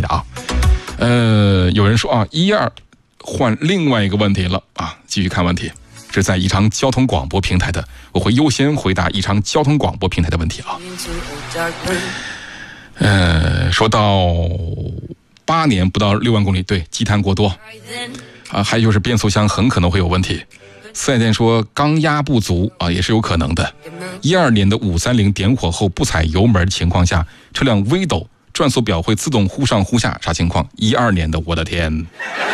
你的啊。有人说啊，12换另外一个问题了啊，继续看问题。是在宜昌交通广播平台的，我会优先回答宜昌交通广播平台的问题啊。说到8年不到6万公里，对，积碳过多啊，还有就是变速箱很可能会有问题。4S店说缸压不足啊，也是有可能的。12年的530点火后不踩油门情况下，车辆微抖，转速表会自动忽上忽下，啥情况？12年的，我的天！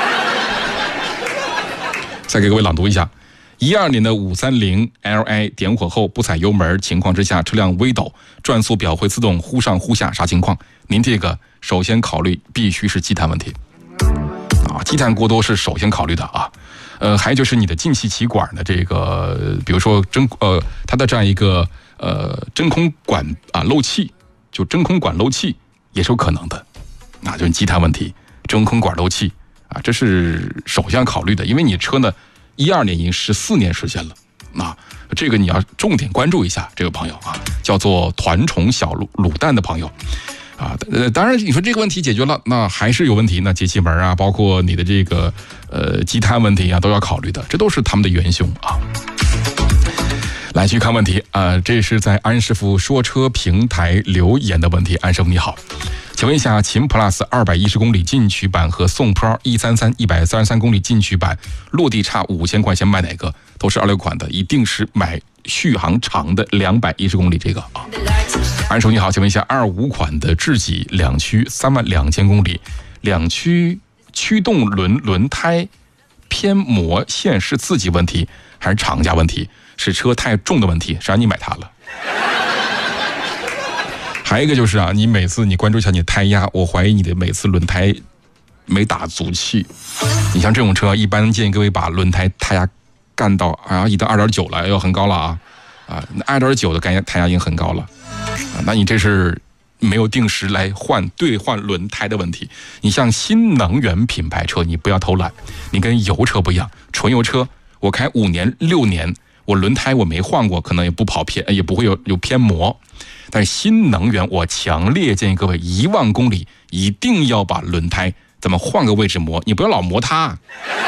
再给各位朗读一下。12年的530 Li 点火后不踩油门情况之下，车辆微抖，转速表会自动忽上忽下，啥情况？您这个首先考虑必须是积碳问题啊，积碳过多是首先考虑的啊。还有就是你的进气歧管的这个，比如说它的这样一个真空管啊漏气，就真空管漏气也是有可能的，那就是积碳问题，真空管漏气啊，这是首先要考虑的，因为你车呢。12年已经14年时间了，啊，这个你要重点关注一下，这个朋友啊，叫做团宠小卤蛋的朋友，啊，当然你说这个问题解决了，那还是有问题，那节气门啊，包括你的这个积碳问题啊，都要考虑的，这都是他们的元凶啊。来去看问题啊，这是在安师傅说车平台留言的问题，安师傅你好。请问一下，秦 Plus 210公里进取版和宋 Pro 133 133公里进取版落地差5000块钱买哪个？都是26款的，一定是买续航长的210公里这个啊。安叔你好，请问一下，25款的智己2驱32000公里，2驱驱动轮胎偏磨线是自己问题还是厂家问题？是车太重的问题，谁让你买它了？还有一个就是啊，你每次你关注一下你的胎压，我怀疑你的每次轮胎没打足气。你像这种车，一般建议各位把轮胎压干到啊，已经2.9了，要很高了啊，2.9的胎压已经很高了啊，那你这是没有定时来兑换轮胎的问题。你像新能源品牌车，你不要偷懒，你跟油车不一样，纯油车我开5年6年，我轮胎我没换过，可能也不跑偏，也不会有偏磨。但是新能源，我强烈建议各位1万公里一定要把轮胎咱们换个位置磨，你不要老磨它，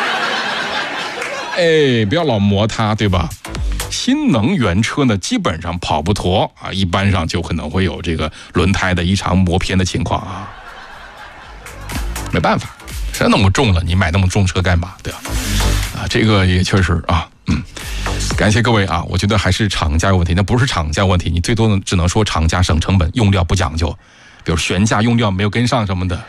不要老磨它，对吧？新能源车呢，基本上跑不脱啊，一般上就可能会有这个轮胎的异常磨偏的情况啊，没办法，谁那么重了，你买那么重车干嘛？对吧？啊，这个也确实啊，感谢各位啊，我觉得还是厂家有问题，那不是厂家问题，你最多只能说厂家省成本，用料不讲究，比如悬架用料没有跟上什么的，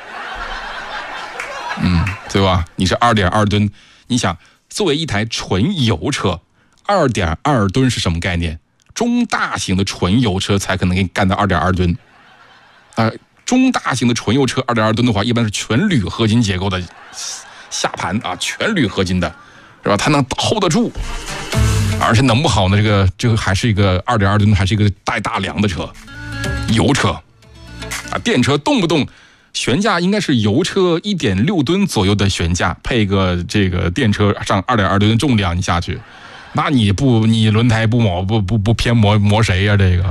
对吧？你是2.2吨，你想作为一台纯油车，2.2吨是什么概念？中大型的纯油车才可能给你干到2.2吨，中大型的纯油车2.2吨的话，一般是全铝合金结构的下盘啊，全铝合金的，是吧？它能 hold 得住。而且能不好呢？这个还是一个2.2吨，还是一个带大梁的车，油车啊，电车动不动悬架应该是油车1.6吨左右的悬架，配个这个电车上2.2吨的重量，你下去，那你轮胎不偏磨谁呀？这个，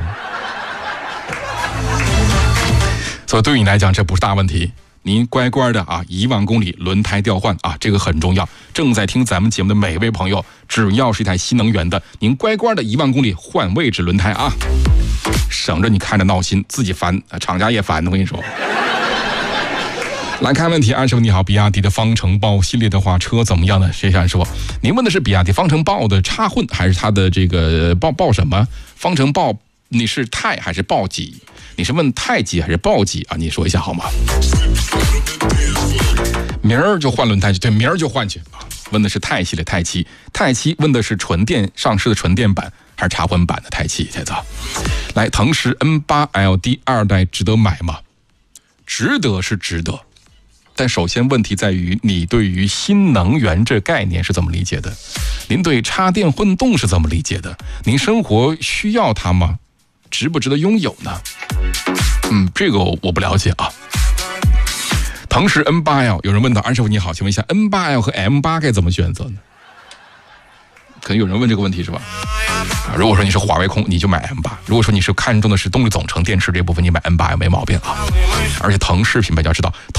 所以对你来讲这不是大问题。您乖乖的啊，1万公里轮胎调换啊，这个很重要。正在听咱们节目的每位朋友，只要是一台新能源的，您乖乖的1万公里换位置轮胎啊，省着你看着闹心，自己烦，厂家也烦。我跟你说。来看问题，安师傅你好，比亚迪的方程豹系列的话，车怎么样呢？谁想说？您问的是比亚迪方程豹的插混，还是它的这个豹什么？方程豹你是钛还是豹级？你是问钛级还是豹级啊？你说一下好吗？明儿就换轮胎去，对，明儿就换去啊。问的是钛系列钛7问的是纯电上市的纯电版还是插混版的钛7？现在来，腾势 N8LD 2代值得买吗？值得是值得，但首先问题在于你对于新能源这概念是怎么理解的？您对插电混动是怎么理解的？您生活需要它吗？值不值得拥有呢？这个我不了解啊。腾势 N8L 有人问到，安师傅你好，请问一下 N8L 和 M8 该怎么选择呢？可能有人问这个问题是吧？如果说你是华为控，你就买 M8；如果说你是看重的是动力总成电池这部分，你买 N8 也没毛病啊。而且腾势品牌要知道。